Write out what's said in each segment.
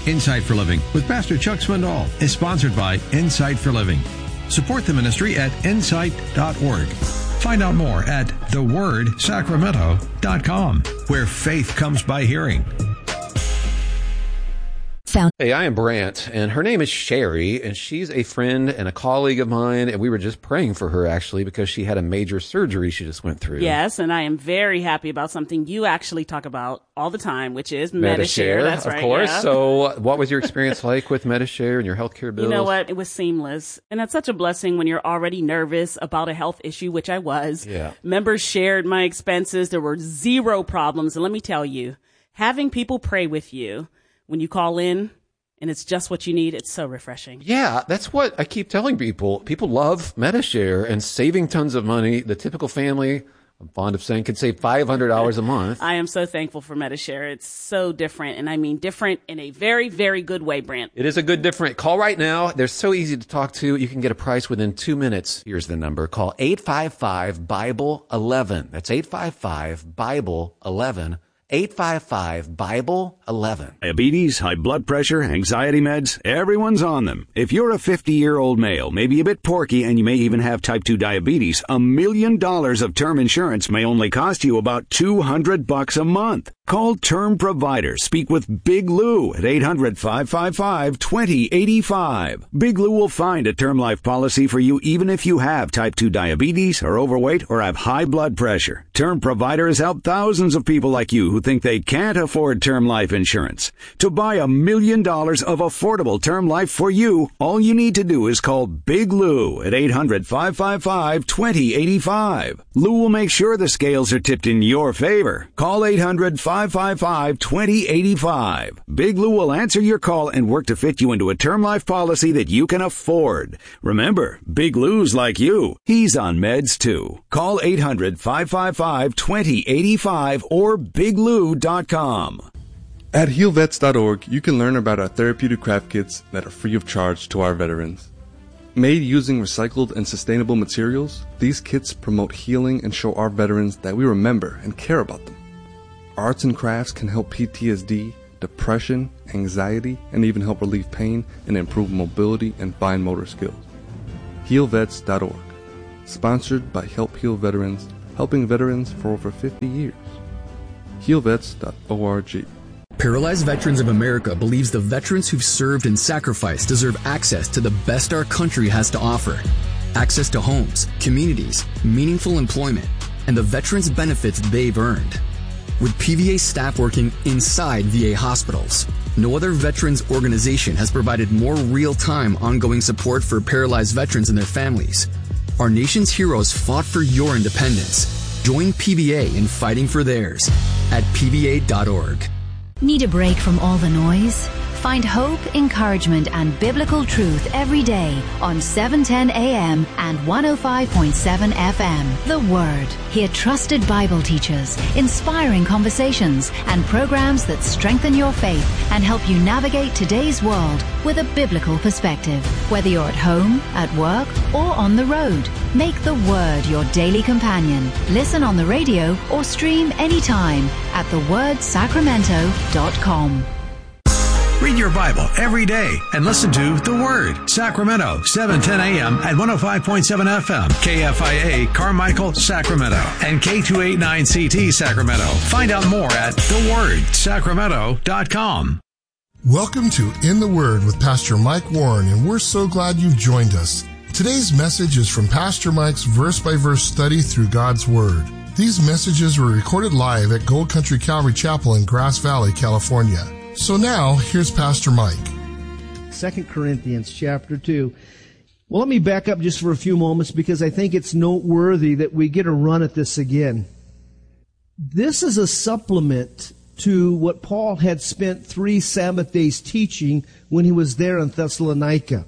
Insight for Living with Pastor Chuck Swindoll is sponsored by Insight for Living. Support the ministry at insight.org. Find out more at thewordsacramento.com, where faith comes by hearing. Hey, I am Brant, and her name is Sherry, and she's a friend and a colleague of mine, and we were just praying for her, actually, because she had a major surgery she just went through. Yes, and I am very happy about something you actually talk about all the time, which is Medi-Share. That's right, of course. Yeah. So what was your experience like with Medi-Share and your healthcare bills? You know what? It was seamless. And that's such a blessing when you're already nervous about a health issue, which I was. Yeah. Members shared my expenses. There were zero problems. And let me tell you, having people pray with you when you call in, and it's just what you need, it's so refreshing. Yeah, that's what I keep telling people. People love Medi-Share and saving tons of money. The typical family, I'm fond of saying, could save $500 a month. I am so thankful for Medi-Share. It's so different, and I mean different in a very, very good way, Brent. It is a good different. Call right now. They're so easy to talk to. You can get a price within 2 minutes. Here's the number. Call 855-BIBLE-11. That's 855-BIBLE-11. 855-BIBLE-11. Diabetes, high blood pressure, anxiety meds, everyone's on them. If you're a 50-year-old male, maybe a bit porky, and you may even have type 2 diabetes, $1 million of term insurance may only cost you about $200 a month. Call Term Provider. Speak with Big Lou at 800-555-2085. Big Lou will find a term life policy for you even if you have type 2 diabetes, are overweight, or have high blood pressure. Term Provider has helped thousands of people like you who think they can't afford term life insurance. To buy $1 million of affordable term life for you, all you need to do is call Big Lou at 800-555-2085. Lou will make sure the scales are tipped in your favor. Call 800-555-2085. Big Lou will answer your call and work to fit you into a term life policy that you can afford. Remember, Big Lou's like you. He's on meds too. Call 800-555-2085 or biglou.com. At healvets.org, you can learn about our therapeutic craft kits that are free of charge to our veterans. Made using recycled and sustainable materials, these kits promote healing and show our veterans that we remember and care about them. Arts and crafts can help PTSD, depression, anxiety, and even help relieve pain and improve mobility and fine motor skills. HealVets.org. Sponsored by Help Heal Veterans, helping veterans for over 50 years. HealVets.org. Paralyzed Veterans of America believes the veterans who've served and sacrificed deserve access to the best our country has to offer. Access to homes, communities, meaningful employment, and the veterans' benefits they've earned. With PVA staff working inside VA hospitals, no other veterans organization has provided more real-time ongoing support for paralyzed veterans and their families. Our nation's heroes fought for your independence. Join PVA in fighting for theirs at pva.org. Need a break from all the noise? Find hope, encouragement, and biblical truth every day on 710 AM and 105.7 FM. The Word. Hear trusted Bible teachers, inspiring conversations, and programs that strengthen your faith and help you navigate today's world with a biblical perspective. Whether you're at home, at work, or on the road, make the Word your daily companion. Listen on the radio or stream anytime at thewordsacramento.com. Read your Bible every day and listen to The Word. Sacramento, 710 a.m. at 105.7 FM. KFIA, Carmichael, Sacramento. And K289CT, Sacramento. Find out more at thewordsacramento.com. Welcome to In the Word with Pastor Mike Warren, and we're so glad you've joined us. Today's message is from Pastor Mike's verse-by-verse study through God's Word. These messages were recorded live at Gold Country Calvary Chapel in Grass Valley, California. So now, here's Pastor Mike. 2 Corinthians chapter 2. Well, let me back up just for a few moments because I think it's noteworthy that we get a run at this again. This is a supplement to what Paul had spent 3 Sabbath days teaching when he was there in Thessalonica.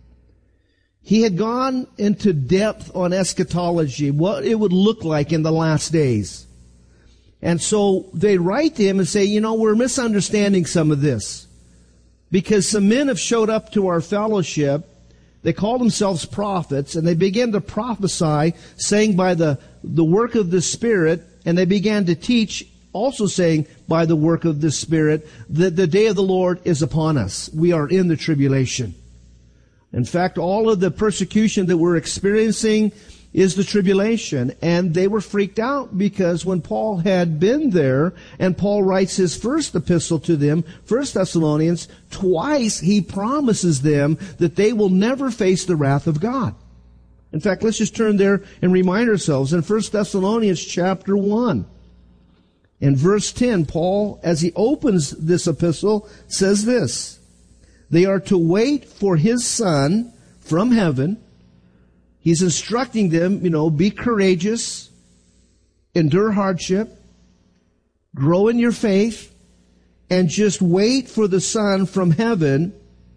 He had gone into depth on eschatology, what it would look like in the last days. And so they write to him and say, we're misunderstanding some of this. Because some men have showed up to our fellowship. They call themselves prophets, and they began to prophesy, saying by the work of the Spirit, and they began to teach also saying by the work of the Spirit that the day of the Lord is upon us. We are in the tribulation. In fact, all of the persecution that we're experiencing is the tribulation. And they were freaked out because when Paul had been there, and Paul writes his first epistle to them, 1 Thessalonians, twice he promises them that they will never face the wrath of God. In fact, let's just turn there and remind ourselves in 1 Thessalonians chapter 1. In verse 10, Paul, as he opens this epistle, says this: they are to wait for his Son from heaven. He's instructing them, be courageous, endure hardship, grow in your faith, and just wait for the Son from heaven,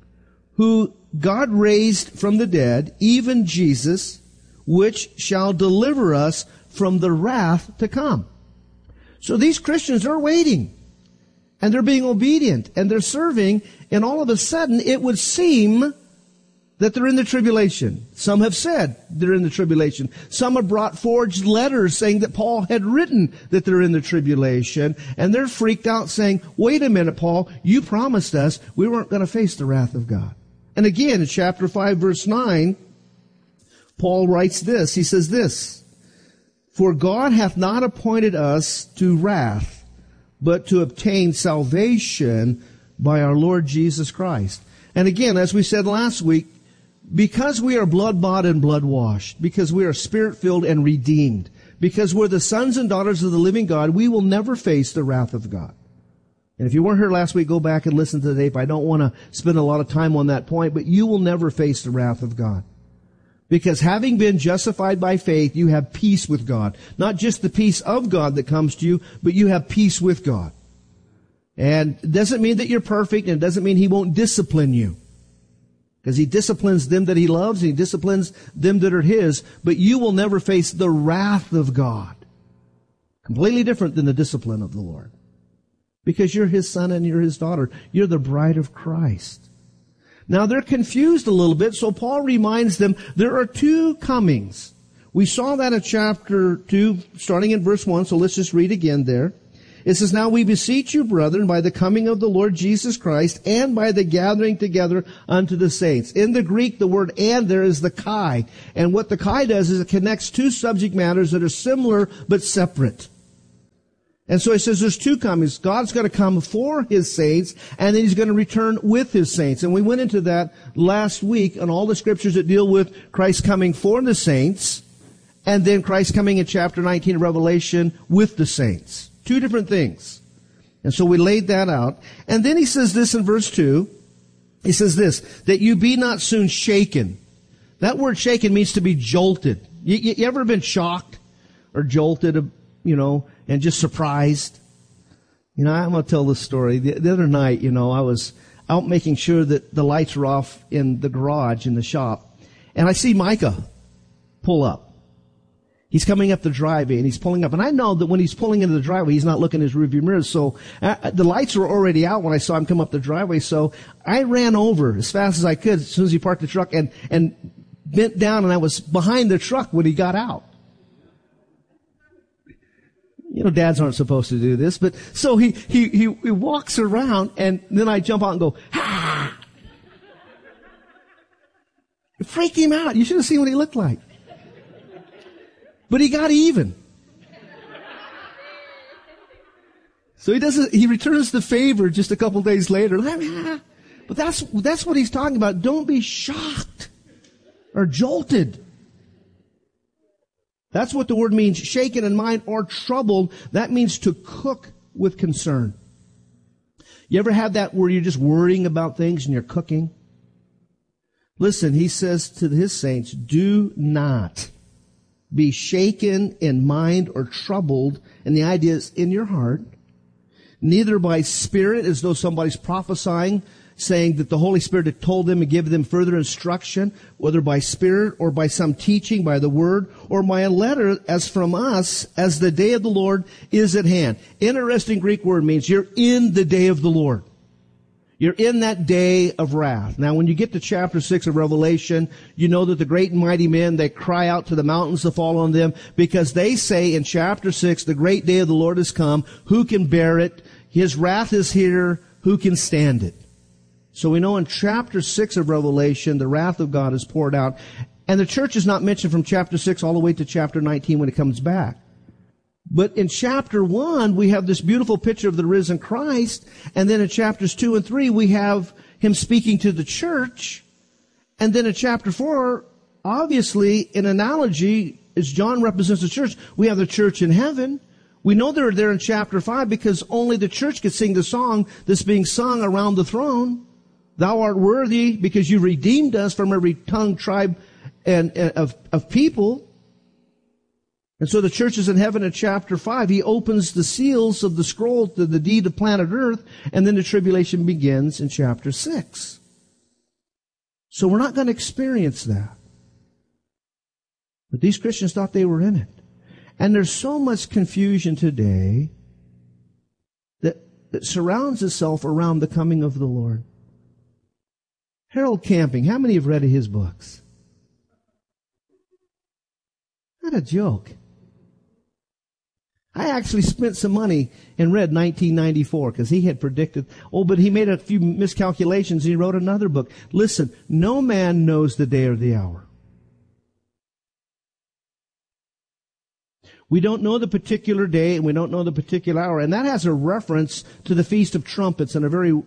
who God raised from the dead, even Jesus, which shall deliver us from the wrath to come. So these Christians are waiting, and they're being obedient, and they're serving, and all of a sudden it would seem that they're in the tribulation. Some have said they're in the tribulation. Some have brought forged letters saying that Paul had written that they're in the tribulation, and they're freaked out saying, wait a minute, Paul, you promised us we weren't going to face the wrath of God. And again, in chapter 5, verse 9, Paul writes this. He says this: for God hath not appointed us to wrath, but to obtain salvation by our Lord Jesus Christ. And again, as we said last week, because we are blood-bought and blood-washed, because we are spirit-filled and redeemed, because we're the sons and daughters of the living God, we will never face the wrath of God. And if you weren't here last week, go back and listen to the tape. I don't want to spend a lot of time on that point, but you will never face the wrath of God. Because having been justified by faith, you have peace with God. Not just the peace of God that comes to you, but you have peace with God. And it doesn't mean that you're perfect, and it doesn't mean He won't discipline you. Because He disciplines them that He loves, and He disciplines them that are His, but you will never face the wrath of God. Completely different than the discipline of the Lord. Because you're His son and you're His daughter. You're the bride of Christ. Now they're confused a little bit, so Paul reminds them there are two comings. We saw that in chapter 2, starting in verse 1, so let's just read again there. It says, now we beseech you, brethren, by the coming of the Lord Jesus Christ, and by the gathering together unto the saints. In the Greek, the word and there is the kai. And what the kai does is it connects two subject matters that are similar but separate. And so he says there's two comings. God's going to come for His saints, and then He's going to return with His saints. And we went into that last week on all the scriptures that deal with Christ coming for the saints, and then Christ coming in chapter 19 of Revelation with the saints. Two different things. And so we laid that out. And then he says this in verse 2. He says this, that you be not soon shaken. That word shaken means to be jolted. You ever been shocked or jolted, and just surprised? I'm going to tell this story. The other night, I was out making sure that the lights were off in the garage in the shop. And I see Micah pull up. He's coming up the driveway, and he's pulling up. And I know that when he's pulling into the driveway, he's not looking in his rearview mirror. So the lights were already out when I saw him come up the driveway. So I ran over as fast as I could as soon as he parked the truck and bent down, and I was behind the truck when he got out. Dads aren't supposed to do this, but so he walks around, and then I jump out and go, ha! It freaked him out. You should have seen what he looked like. But he got even. So he returns the favor just a couple days later. But that's what he's talking about. Don't be shocked or jolted. That's what the word means, shaken in mind or troubled. That means to cook with concern. You ever have that where you're just worrying about things and you're cooking? Listen, he says to his saints, do not be shaken in mind or troubled, and the idea is in your heart, neither by spirit, as though somebody's prophesying, saying that the Holy Spirit had told them and give them further instruction, whether by spirit or by some teaching, by the word, or by a letter as from us, as the day of the Lord is at hand. Interesting Greek word means you're in the day of the Lord. You're in that day of wrath. Now, when you get to chapter 6 of Revelation, you know that the great and mighty men, they cry out to the mountains to fall on them, because they say in chapter 6, the great day of the Lord has come. Who can bear it? His wrath is here. Who can stand it? So we know in chapter 6 of Revelation, the wrath of God is poured out. And the church is not mentioned from chapter 6 all the way to chapter 19 when it comes back. But in chapter 1, we have this beautiful picture of the risen Christ. And then in chapters 2 and 3, we have him speaking to the church. And then in chapter 4, obviously, an analogy, as John represents the church, we have the church in heaven. We know they're there in chapter 5 because only the church could sing the song that's being sung around the throne. Thou art worthy because you redeemed us from every tongue, tribe, and of people. And so the church is in heaven in chapter 5. He opens the seals of the scroll to the deed of planet earth, and then the tribulation begins in chapter 6. So we're not going to experience that. But these Christians thought they were in it. And there's so much confusion today that surrounds itself around the coming of the Lord. Harold Camping, how many have read his books? Not a joke. I actually spent some money and read 1994 because he had predicted, but he made a few miscalculations and he wrote another book. Listen, no man knows the day or the hour. We don't know the particular day and we don't know the particular hour. And that has a reference to the Feast of Trumpets in a very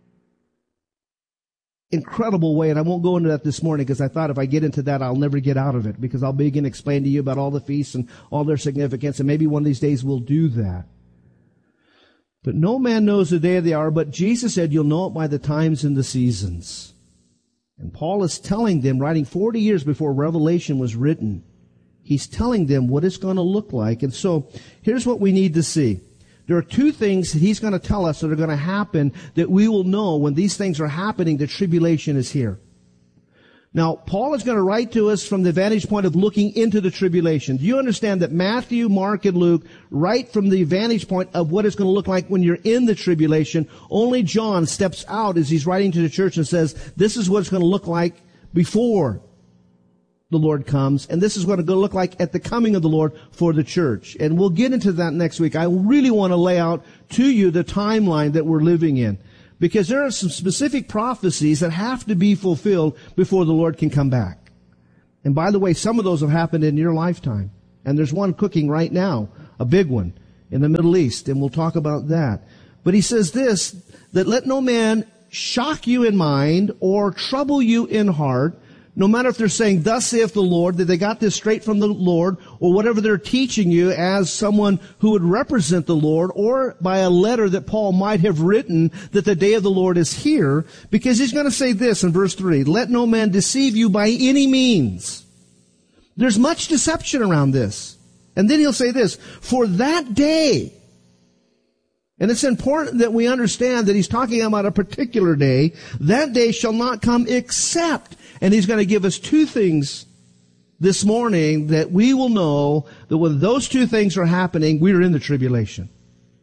incredible way, and I won't go into that this morning because I thought if I get into that, I'll never get out of it, because I'll begin to explain to you about all the feasts and all their significance, and maybe one of these days we'll do that. But no man knows the day or the hour, but Jesus said you'll know it by the times and the seasons. And Paul is telling them, writing 40 years before Revelation was written, he's telling them what it's going to look like. And so here's what we need to see. There are two things that he's going to tell us that are going to happen that we will know when these things are happening, the tribulation is here. Now, Paul is going to write to us from the vantage point of looking into the tribulation. Do you understand that Matthew, Mark, and Luke write from the vantage point of what it's going to look like when you're in the tribulation? Only John steps out as he's writing to the church and says, this is what it's going to look like before the Lord comes, and this is what it's going to look like at the coming of the Lord for the church. And we'll get into that next week. I really want to lay out to you the timeline that we're living in, because there are some specific prophecies that have to be fulfilled before the Lord can come back. And by the way, some of those have happened in your lifetime. And there's one cooking right now, a big one, in the Middle East, and we'll talk about that. But he says this, that let no man shock you in mind or trouble you in heart, no matter if they're saying, thus saith the Lord, that they got this straight from the Lord, or whatever they're teaching you as someone who would represent the Lord, or by a letter that Paul might have written that the day of the Lord is here, because he's going to say this in verse 3, let no man deceive you by any means. There's much deception around this. And then he'll say this, for that day, and it's important that we understand that he's talking about a particular day, that day shall not come except. And he's going to give us two things this morning that we will know that when those two things are happening, we are in the tribulation.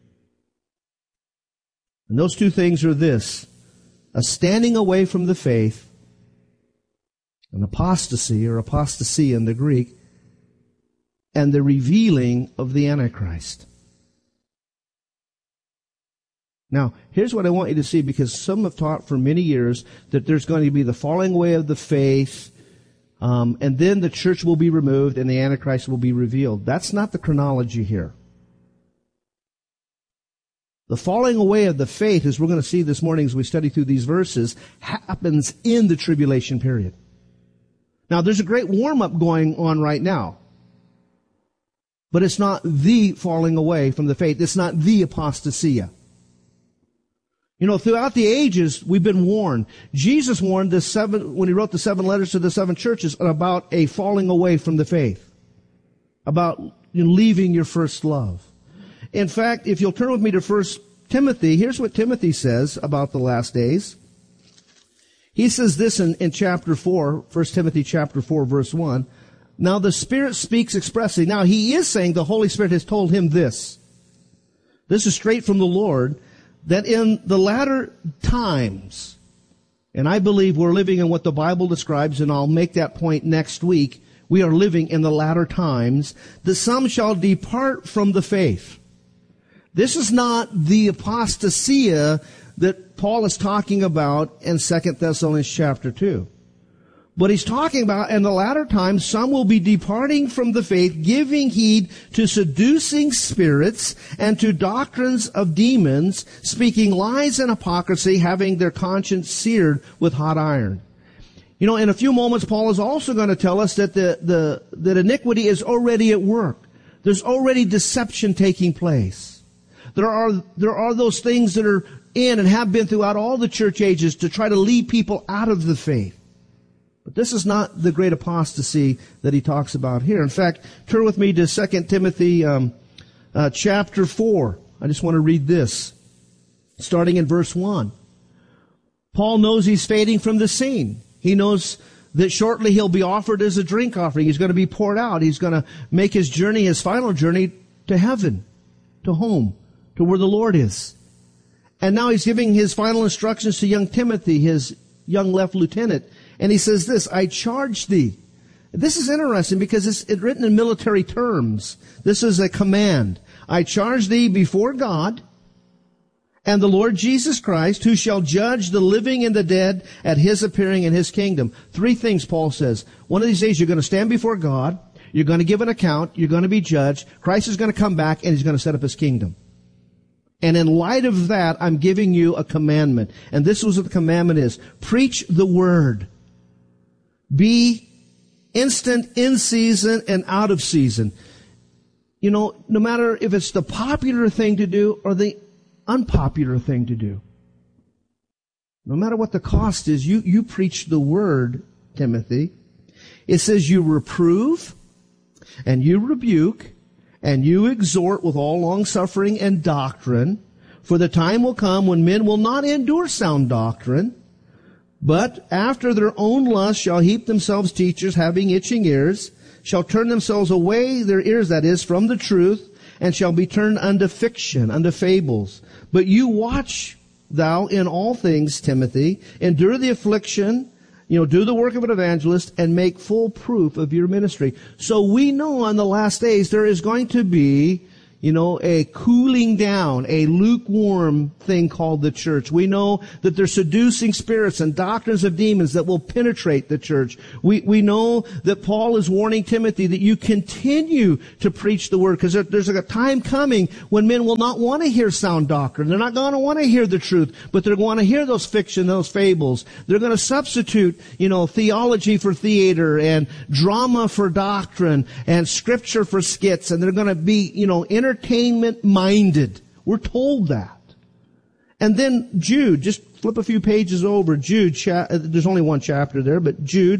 And those two things are this, a standing away from the faith, an apostasy or apostasy in the Greek, and the revealing of the Antichrist. Now, here's what I want you to see, because some have taught for many years that there's going to be the falling away of the faith, and then the church will be removed and the Antichrist will be revealed. That's not the chronology here. The falling away of the faith, as we're going to see this morning as we study through these verses, happens in the tribulation period. Now, there's a great warm-up going on right now. But it's not the falling away from the faith. It's not the apostasia. You know, throughout the ages, we've been warned. Jesus warned when he wrote the 7 letters to the 7 churches about a falling away from the faith. About leaving your first love. In fact, if you'll turn with me to 1 Timothy, here's what Timothy says about the last days. He says this in chapter 4, 1 Timothy chapter 4, verse 1. Now the Spirit speaks expressly. Now he is saying the Holy Spirit has told him this. This is straight from the Lord. that in the latter times, and I believe we're living in what the Bible describes, and I'll make that point next week, we are living in the latter times, that some shall depart from the faith. This is not the apostasia that Paul is talking about in 2 Thessalonians chapter 2. But he's talking about in the latter times, some will be departing from the faith, giving heed to seducing spirits and to doctrines of demons, speaking lies and hypocrisy, having their conscience seared with hot iron. You know, in a few moments, Paul is also going to tell us that that iniquity is already at work. There's already deception taking place. There are those things that are in and have been throughout all the church ages to try to lead people out of the faith. But this is not the great apostasy that he talks about here. In fact, turn with me to 2 Timothy chapter 4. I just want to read this, starting in verse 1. Paul knows he's fading from the scene. He knows that shortly he'll be offered as a drink offering. He's going to be poured out. He's going to make his journey, his final journey, to heaven, to home, to where the Lord is. And now he's giving his final instructions to young Timothy, his young left lieutenant. And he says this, I charge thee. This is interesting because it's written in military terms. This is a command. I charge thee before God and the Lord Jesus Christ, who shall judge the living and the dead at his appearing in his kingdom. 3 things Paul says. One of these days you're going to stand before God. You're going to give an account. You're going to be judged. Christ is going to come back and he's going to set up his kingdom. And in light of that, I'm giving you a commandment. And this is what the commandment is. Preach the word. Be instant in season and out of season. You know, no matter if it's the popular thing to do or the unpopular thing to do. No matter what the cost is, you preach the word, Timothy. It says you reprove and you rebuke and you exhort with all long-suffering and doctrine, for the time will come when men will not endure sound doctrine, but after their own lust shall heap themselves teachers, having itching ears, shall turn themselves away, their ears that is, from the truth, and shall be turned unto fiction, unto fables. But you watch thou in all things, Timothy, endure the affliction, do the work of an evangelist, and make full proof of your ministry. So we know on the last days there is going to be, a cooling down, a lukewarm thing called the church. We know that there's seducing spirits and doctrines of demons that will penetrate the church. We know that Paul is warning Timothy that you continue to preach the word, because there's a time coming when men will not want to hear sound doctrine. They're not going to want to hear the truth, but they're going to hear those fiction, those fables. They're going to substitute, theology for theater and drama for doctrine and scripture for skits, and they're going to be, entertainment minded. We're told that. And then Jude, just flip a few pages over. Jude, there's only one chapter there, but Jude,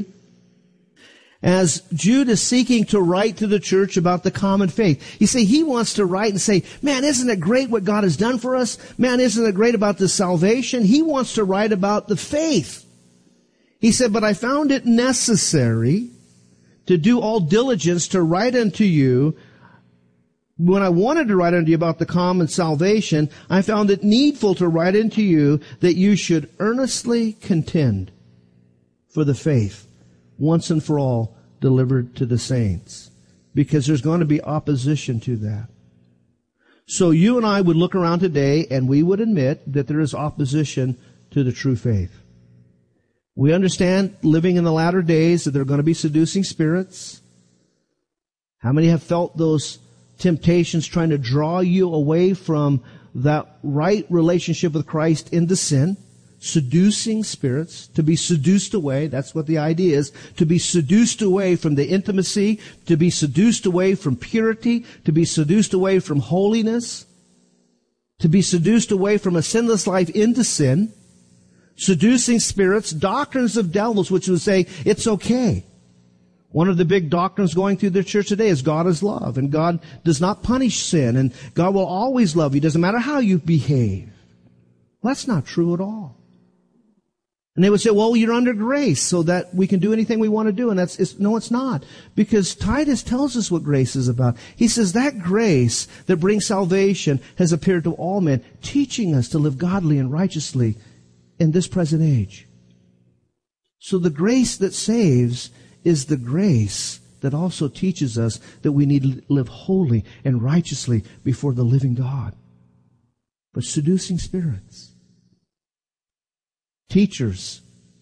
as Jude is seeking to write to the church about the common faith. You see, he wants to write and say, man, isn't it great what God has done for us? Man, isn't it great about the salvation? He wants to write about the faith. He said, but I found it necessary to do all diligence to write unto you. When I wanted to write unto you about the common salvation, I found it needful to write unto you that you should earnestly contend for the faith once and for all delivered to the saints. Because there's going to be opposition to that. So you and I would look around today and we would admit that there is opposition to the true faith. We understand living in the latter days that there are going to be seducing spirits. How many have felt those temptations trying to draw you away from that right relationship with Christ into sin? Seducing spirits, to be seduced away. That's what the idea is. To be seduced away from the intimacy, to be seduced away from purity, to be seduced away from holiness, to be seduced away from a sinless life into sin. Seducing spirits, doctrines of devils, which would say it's okay. One of the big doctrines going through the church today is God is love, and God does not punish sin, and God will always love you. Doesn't matter how you behave. Well, that's not true at all. And they would say, well, you're under grace so that we can do anything we want to do. And no, it's not. Because Titus tells us what grace is about. He says that grace that brings salvation has appeared to all men, teaching us to live godly and righteously in this present age. So the grace that saves is the grace that also teaches us that we need to live holy and righteously before the living God. But seducing spirits, teachers,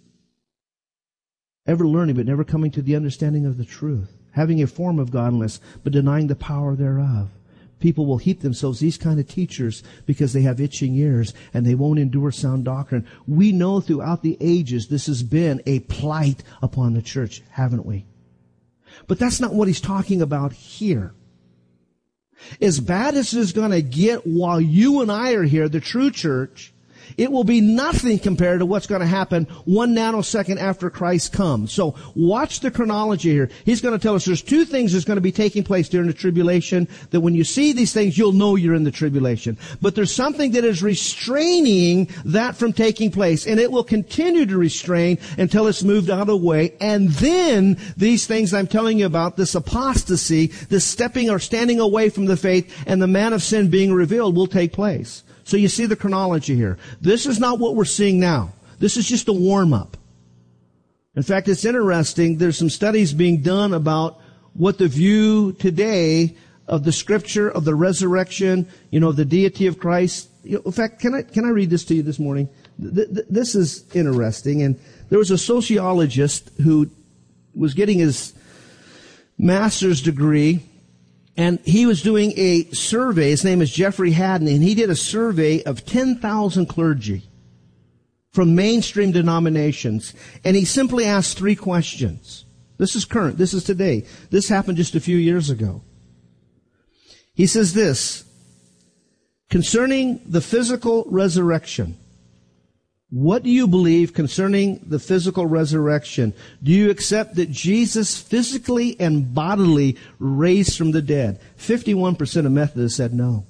ever learning but never coming to the understanding of the truth, having a form of godliness but denying the power thereof. People will heap themselves these kind of teachers because they have itching ears and they won't endure sound doctrine. We know throughout the ages this has been a plight upon the church, haven't we? But that's not what he's talking about here. As bad as it's going to get while you and I are here, the true church, it will be nothing compared to what's going to happen 1 nanosecond after Christ comes. So watch the chronology here. He's going to tell us there's two things that's going to be taking place during the tribulation, that when you see these things, you'll know you're in the tribulation. But there's something that is restraining that from taking place, and it will continue to restrain until it's moved out of the way. And then these things I'm telling you about, this apostasy, this stepping or standing away from the faith, and the man of sin being revealed will take place. So you see the chronology here. This is not what we're seeing now. This is just a warm-up. In fact, it's interesting. There's some studies being done about what the view today of the Scripture, of the resurrection, the deity of Christ. In fact, can I read this to you this morning? This is interesting. And there was a sociologist who was getting his master's degree, and he was doing a survey. His name is Jeffrey Haddon, and he did a survey of 10,000 clergy from mainstream denominations. And he simply asked 3 questions. This is current. This is today. This happened just a few years ago. He says this, concerning the physical resurrection, what do you believe concerning the physical resurrection? Do you accept that Jesus physically and bodily raised from the dead? 51% of Methodists said no.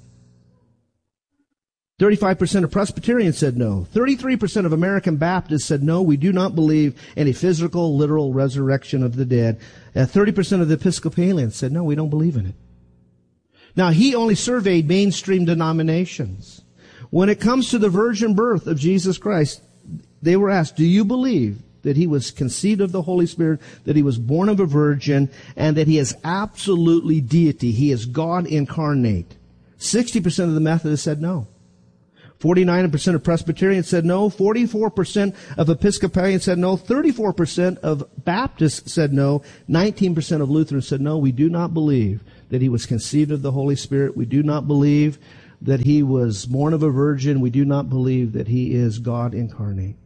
35% of Presbyterians said no. 33% of American Baptists said no, we do not believe in a physical, literal resurrection of the dead. 30% of the Episcopalians said no, we don't believe in it. Now, he only surveyed mainstream denominations. When it comes to the virgin birth of Jesus Christ, they were asked, do you believe that he was conceived of the Holy Spirit, that he was born of a virgin, and that he is absolutely deity? He is God incarnate. 60% of the Methodists said no. 49% of Presbyterians said no. 44% of Episcopalians said no. 34% of Baptists said no. 19% of Lutherans said no, we do not believe that he was conceived of the Holy Spirit. We do not believe that he was born of a virgin. We do not believe that he is God incarnate.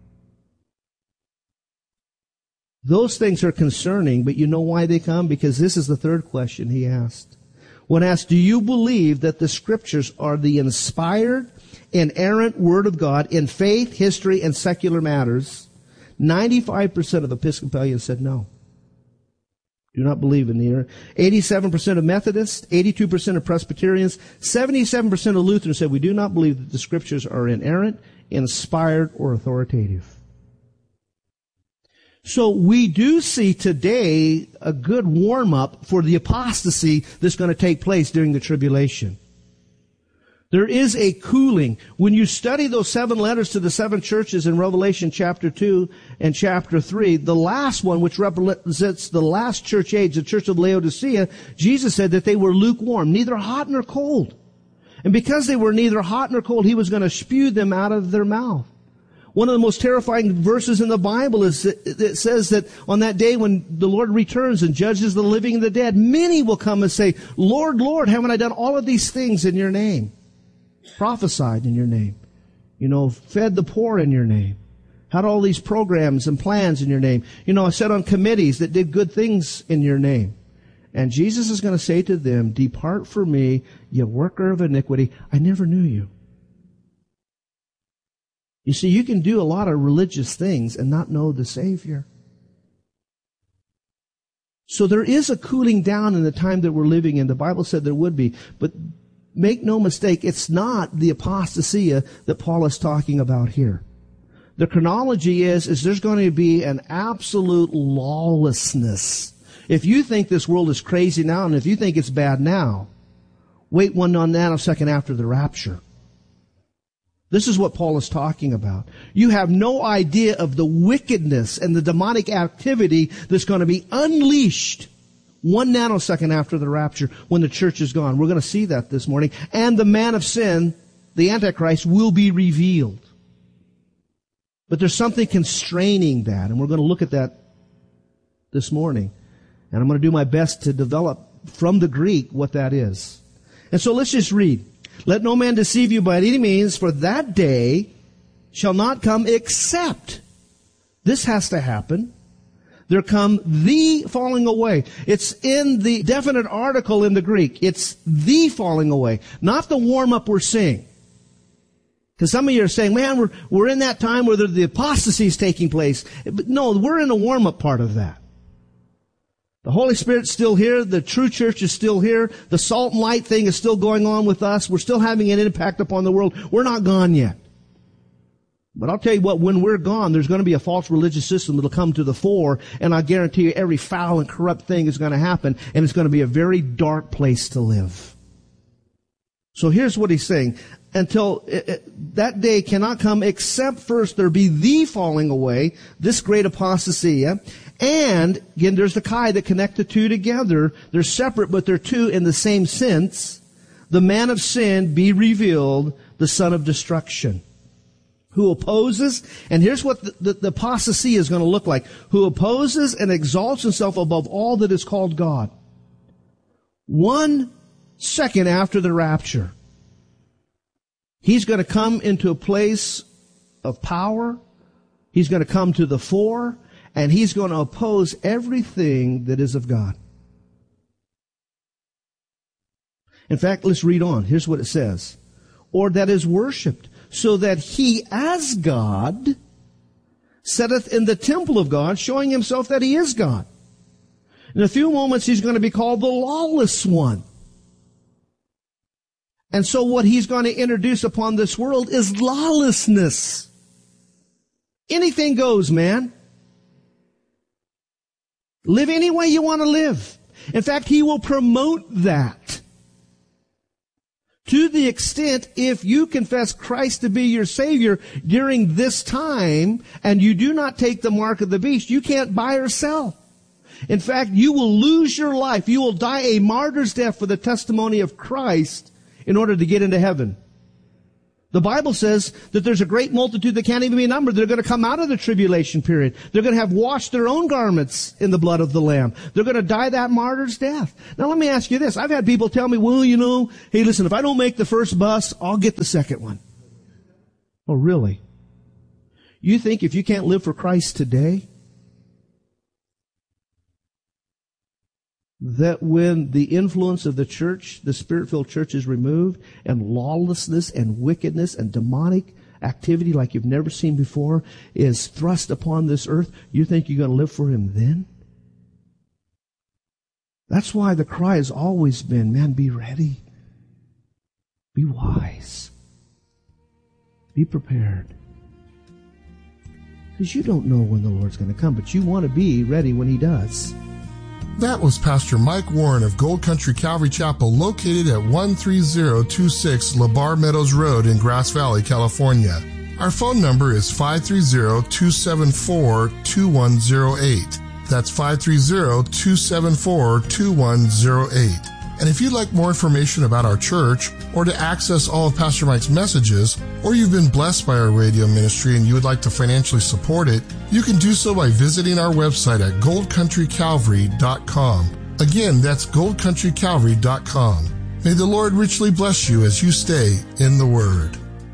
Those things are concerning, but you know why they come? Because this is the third question he asked. When asked, do you believe that the Scriptures are the inspired, inerrant Word of God in faith, history, and secular matters? 95% of Episcopalians said no. Do not believe in the error. 87% of Methodists, 82% of Presbyterians, 77% of Lutherans said we do not believe that the Scriptures are inerrant, inspired, or authoritative. So we do see today a good warm-up for the apostasy that's going to take place during the tribulation. There is a cooling. When you study those 7 letters to the 7 churches in Revelation chapter 2 and chapter 3, the last one, which represents the last church age, the church of Laodicea, Jesus said that they were lukewarm, neither hot nor cold. And because they were neither hot nor cold, he was going to spew them out of their mouth. One of the most terrifying verses in the Bible is it says that on that day when the Lord returns and judges the living and the dead, many will come and say, Lord, Lord, haven't I done all of these things in your name? Prophesied in your name, fed the poor in your name, had all these programs and plans in your name. I sat on committees that did good things in your name. And Jesus is going to say to them, depart from me, you worker of iniquity. I never knew you. You see, you can do a lot of religious things and not know the Savior. So there is a cooling down in the time that we're living in. The Bible said there would be, but make no mistake, it's not the apostasia that Paul is talking about here. The chronology is there's going to be an absolute lawlessness. If you think this world is crazy now, and if you think it's bad now, wait 1 nanosecond after the rapture. This is what Paul is talking about. You have no idea of the wickedness and the demonic activity that's going to be unleashed 1 nanosecond after the rapture when the church is gone. We're going to see that this morning. And the man of sin, the Antichrist, will be revealed. But there's something constraining that, and we're going to look at that this morning. And I'm going to do my best to develop from the Greek what that is. And so let's just read. Let no man deceive you by any means, for that day shall not come except. This has to happen. There come the falling away. It's in the definite article in the Greek. It's the falling away, not the warm-up we're seeing. Because some of you are saying, man, we're in that time where the apostasy is taking place. But no, we're in the warm-up part of that. The Holy Spirit's still here. The true church is still here. The salt and light thing is still going on with us. We're still having an impact upon the world. We're not gone yet. But I'll tell you what, when we're gone, there's going to be a false religious system that'll come to the fore, and I guarantee you every foul and corrupt thing is going to happen, and it's going to be a very dark place to live. So here's what he's saying. Until that day cannot come except first there be the falling away, this great apostasy. And, again, there's the chi that connect the two together. They're separate, but they're two in the same sense. The man of sin be revealed, the son of destruction. Who opposes, and here's what the apostasy is going to look like. Who opposes and exalts himself above all that is called God. 1 second after the rapture, he's going to come into a place of power. He's going to come to the fore, and he's going to oppose everything that is of God. In fact, let's read on. Here's what it says. Or that is worshipped, so that he as God setteth in the temple of God, showing himself that he is God. In a few moments, he's going to be called the lawless one. And so what he's going to introduce upon this world is lawlessness. Anything goes, man. Live any way you want to live. In fact, he will promote that. To the extent, if you confess Christ to be your Savior during this time, and you do not take the mark of the beast, you can't buy or sell. In fact, you will lose your life. You will die a martyr's death for the testimony of Christ in order to get into heaven. The Bible says that there's a great multitude that can't even be numbered. They're going to come out of the tribulation period. They're going to have washed their own garments in the blood of the Lamb. They're going to die that martyr's death. Now let me ask you this. I've had people tell me, well, hey, listen, if I don't make the first bus, I'll get the second one. Oh, really? You think if you can't live for Christ today, that when the influence of the church, the Spirit-filled church, is removed, and lawlessness and wickedness and demonic activity like you've never seen before is thrust upon this earth, you think you're going to live for him then? That's why the cry has always been, man, be ready. Be wise. Be prepared. Because you don't know when the Lord's going to come, but you want to be ready when he does. That was Pastor Mike Warren of Gold Country Calvary Chapel, located at 13026 LeBar Meadows Road in Grass Valley, California. Our phone number is 530-274-2108. That's 530-274-2108. And if you'd like more information about our church, or to access all of Pastor Mike's messages, or you've been blessed by our radio ministry and you would like to financially support it, you can do so by visiting our website at goldcountrycalvary.com. Again, that's goldcountrycalvary.com. May the Lord richly bless you as you stay in the Word.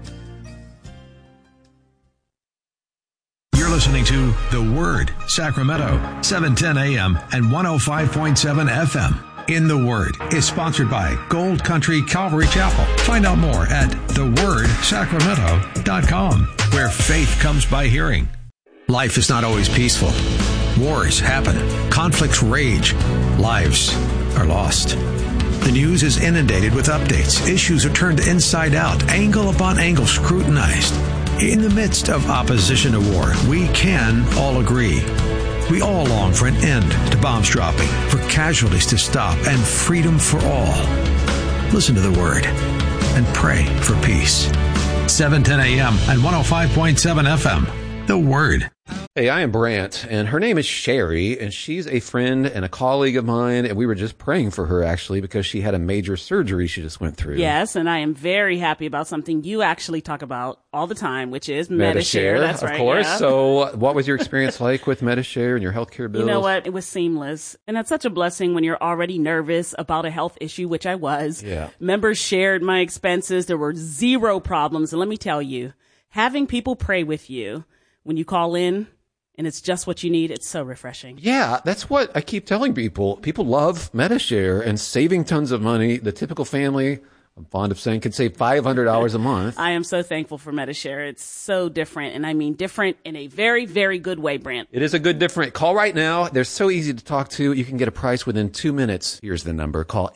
You're listening to The Word, Sacramento, 710 AM and 105.7 FM. In the Word is sponsored by Gold Country Calvary Chapel. Find out more at thewordsacramento.com, where faith comes by hearing. Life is not always peaceful. Wars happen. Conflicts rage. Lives are lost. The news is inundated with updates. Issues are turned inside out, angle upon angle scrutinized. In the midst of opposition to war, we can all agree. We all long for an end to bombs dropping, for casualties to stop, and freedom for all. Listen to the Word and pray for peace. 7:10 a.m. and 105.7 FM. The Word. Hey, I am Brant, and her name is Sherry, and she's a friend and a colleague of mine, and we were just praying for her, actually, because she had a major surgery she just went through. Yes, and I am very happy about something you actually talk about all the time, which is Medi-Share. That's right, of course. Yeah. So what was your experience like with Medi-Share and your healthcare bills? You know what? It was seamless. And that's such a blessing when you're already nervous about a health issue, which I was. Yeah. Members shared my expenses. There were zero problems. And let me tell you, having people pray with you when you call in, and it's just what you need, it's so refreshing. Yeah, that's what I keep telling people. People love Medi-Share and saving tons of money. The typical family, I'm fond of saying, can save $500 a month. I am so thankful for Medi-Share. It's so different, and I mean different in a very, very good way, Brant. It is a good different. Call right now. They're so easy to talk to. You can get a price within 2 minutes. Here's the number. Call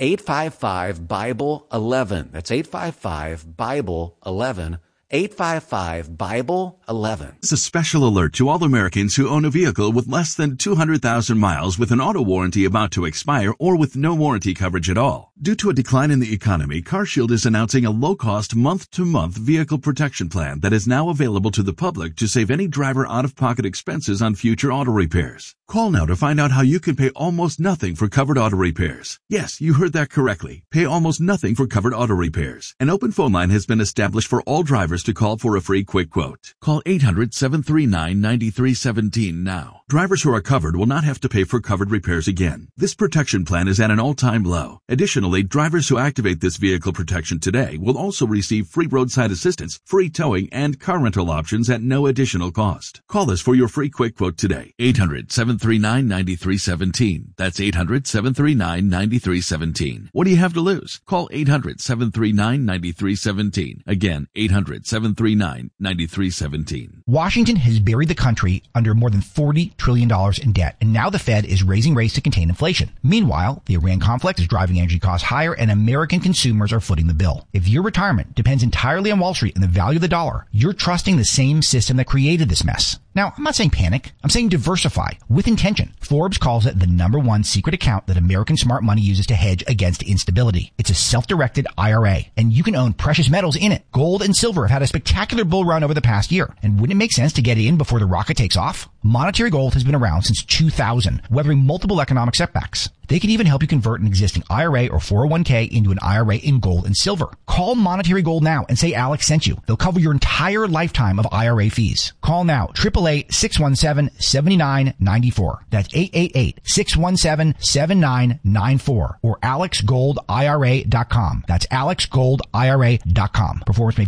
855-BIBLE-11. That's 855-BIBLE-11. 855-BIBLE-11. It's a special alert to all Americans who own a vehicle with less than 200,000 miles with an auto warranty about to expire or with no warranty coverage at all. Due to a decline in the economy, CarShield is announcing a low-cost month-to-month vehicle protection plan that is now available to the public to save any driver out-of-pocket expenses on future auto repairs. Call now to find out how you can pay almost nothing for covered auto repairs. Yes, you heard that correctly. Pay almost nothing for covered auto repairs. An open phone line has been established for all drivers to call for a free quick quote. Call 800-739-9317 now. Drivers who are covered will not have to pay for covered repairs again. This protection plan is at an all-time low. Additionally, drivers who activate this vehicle protection today will also receive free roadside assistance, free towing, and car rental options at no additional cost. Call us for your free quick quote today. 800-739-9317. That's 800-739-9317. What do you have to lose? Call 800-739-9317. Again, 800-739-9317. Washington has buried the country under more than $40 trillion in debt, and now the Fed is raising rates to contain inflation. Meanwhile, the Iran conflict is driving energy costs higher, and American consumers are footing the bill. If your retirement depends entirely on Wall Street and the value of the dollar, you're trusting the same system that created this mess. Now, I'm not saying panic. I'm saying diversify with intention. Forbes calls it the #1 secret account that American smart money uses to hedge against instability. It's a self-directed IRA, and you can own precious metals in it. Gold and silver have had a spectacular bull run over the past year, and wouldn't it make sense to get in before the rocket takes off? Monetary Gold has been around since 2000, weathering multiple economic setbacks. They can even help you convert an existing IRA or 401k into an IRA in gold and silver. Call Monetary Gold now and say Alex sent you. They'll cover your entire lifetime of IRA fees. Call now, 888-617-7994. That's 888-617-7994 or alexgoldira.com. That's alexgoldira.com. Performance may